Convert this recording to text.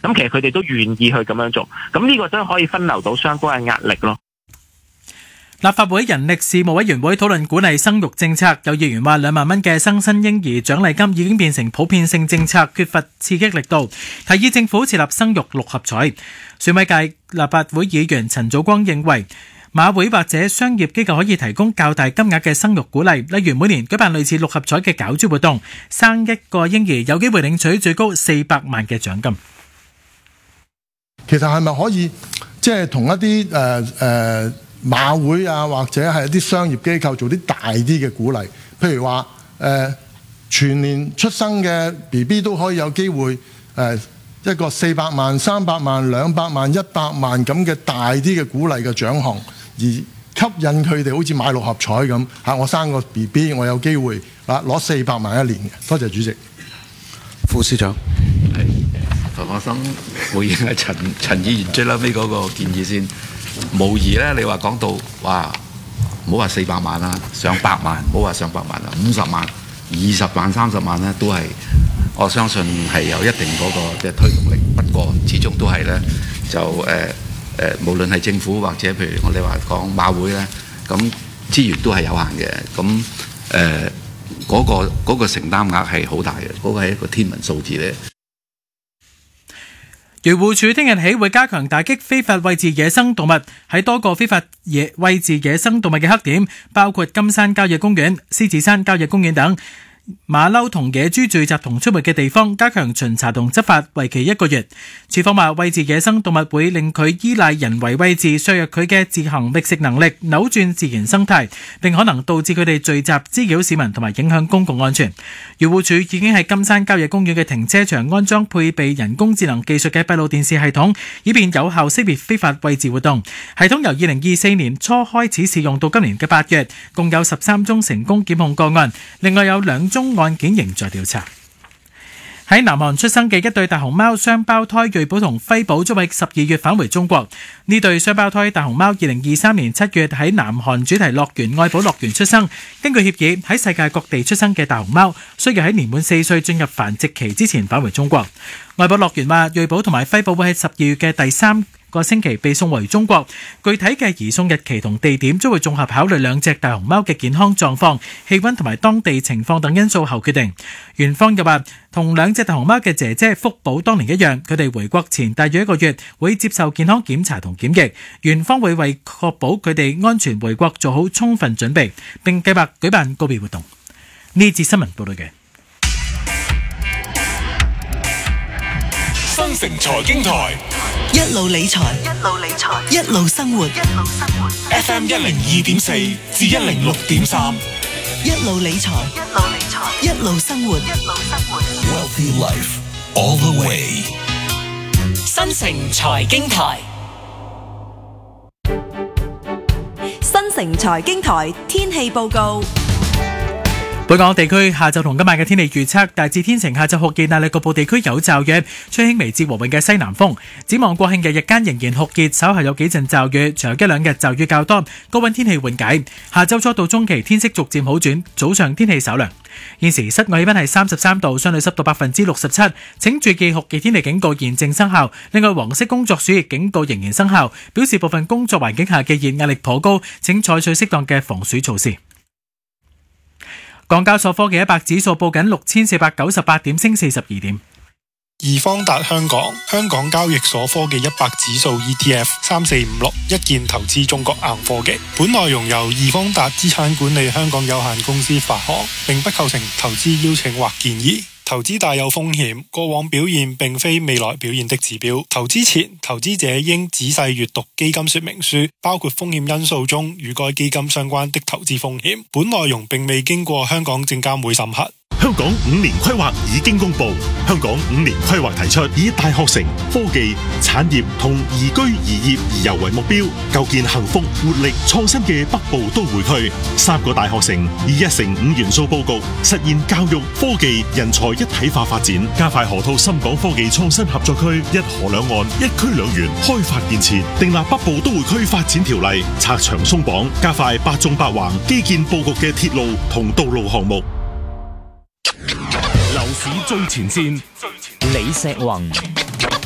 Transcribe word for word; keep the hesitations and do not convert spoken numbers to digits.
咁其實佢哋都願意去咁樣做，咁呢個都可以分流到相關嘅壓力咯。 立法會人力事務委員會討論鼓勵生育政策，有議員話兩萬蚊嘅新生嬰兒獎勵金已經變成普遍性政策，缺乏刺激力度，提議政府設立生育六合彩。選委界立法會議員陳祖光認為，馬會或者商業機構可以提供較大金額嘅生育鼓勵，例如每年舉辦類似六合彩嘅攪珠活動，生一個嬰兒有機會領取最高四百萬嘅獎金。 其實係咪可以即係同一啲誒誒馬會啊，或者係一啲商業機構做啲大啲嘅鼓勵，譬如話誒、呃、全年出生嘅 B B 都可以有機會誒、呃、一個四百萬、三百萬、兩百萬、一百萬咁嘅大啲嘅鼓勵嘅獎項，而吸引佢哋好似買六合彩咁嚇，我生個 B B 我有機會啊攞四百萬一年嘅。多謝主席。 副司長。 我想回應阿陳陳議員最後尾嗰個建議先。無疑咧，你話講到哇，唔好話四百萬啦，上百萬，唔好話上百萬啦，五十萬、二十萬、三十萬咧，都係我相信係有一定嗰個即係推動力。不過始終都係咧，就誒誒、呃呃，無論係政府或者譬如我哋話講馬會咧，咁資源都係有限嘅。咁誒嗰個嗰個承擔額係好大嘅，嗰個係一個天文數字咧。 漁護署聽日起會加強打擊非法餵飼野生動物，喺多個非法野餵飼野生動物嘅黑點，包括金山郊野公園、獅子山郊野公園等馬騮同野豬聚集同出沒嘅地方，加強巡查同執法，為期一個月。署方話，餵飼野生動物會令佢依賴人為餵飼，削弱佢嘅自行覓食能力，扭轉自然生態，並可能導致佢哋聚集滋擾市民同埋影響公共安全。漁護署已經喺金山郊野公園嘅停車場安裝配備人工智能技術嘅閉路電視系統，以便有效識別非法餵飼活動。系統由二零二四年初開始試用到今年嘅八月，共有十三宗成功檢控個案，另外有兩宗案件仍在調查。喺南韓出生嘅一對大熊貓雙胞胎瑞寶同輝寶將喺十二月返回中國。呢對雙胞胎大熊貓二零二三年七月喺南韓主題樂園愛寶樂園出生。根據協議，喺世界各地出生嘅大熊貓需要喺年滿四歲進入繁殖期之前返回中國。愛寶樂園話，瑞寶同埋輝寶會喺十二月嘅第三個星期被送回中國，具體嘅移送日期同地點將會綜合考慮兩隻大熊貓嘅健康狀況、氣溫同埋當地情況等因素後決定。園方又話，同兩隻大熊貓嘅姐姐福寶當年一樣，佢哋回國前大約一個月會接受健康檢查同檢疫，園方會為確保佢哋安全回國做好充分準備，並計劃舉辦告別活動。呢節新聞報道嘅。 新城財經台一路理財，一路理財，一路生活，一路生活。 F M 一零二點四至一零六點三， 一路理財，一路理財，一路生活，一路生活。 Wealthy life all the way。 新城財經台， 新城財經台天氣報告。 本港地區下晝同今晚嘅天氣預測，大致天晴，下晝酷熱，但係局部地區有驟雨，吹輕微至和緩嘅西南風。展望國慶嘅日間仍然酷熱，稍後有幾陣驟雨，隨後一兩日驟雨較多，高溫天氣緩解。下週初到中期天色逐漸好轉，早上天氣稍涼。現時室外氣溫係三十三度，相對濕度百分之六十七。請注意酷熱天氣警告現正生效。另外，黃色工作暑熱警告仍然生效，表示部分工作環境下嘅熱壓力頗高，請採取適當嘅防暑措施。港交所科技一百指數報緊六千四百九十八點，升四十二點。 易方達香港香港交易所科技一百指數 E T F 三四五六一鍵投資中國硬科技。本內容由易方達資產管理香港有限公司發行，並不構成投資邀請或建議。投資大有風險，過往表現並非未來表現的指標。投資前，投資者應仔細閱讀基金說明書，包括風險因素中與該基金相關的投資風險。本內容並未經過香港證監會審核。 香港五年規劃已經公布，香港五年規劃提出以大學城、科技、產業同宜居宜業宜遊為目標，構建幸福、活力、創新嘅北部都會區。三個大學城以一城五元素佈局，實現教育、科技、人才一體化發展，加快河套深港科技創新合作區，一河兩岸、一區兩園開發建設，訂立北部都會區發展條例，拆牆鬆綁，加快八縱八橫基建佈局嘅鐵路同道路項目。 樓市最前線，李石宏。